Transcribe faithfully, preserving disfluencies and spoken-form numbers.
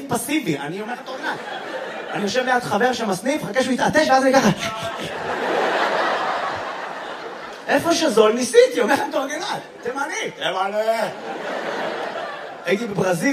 פסיבי, אני אומר את אורגנל. אני יושב ליד חבר שמסניף, חכה שהוא יתעטש, ואז אני ככה... איפה שזול ניסיתי, אומר את אורגנל. תימני, תימני. הייתי בברזיל.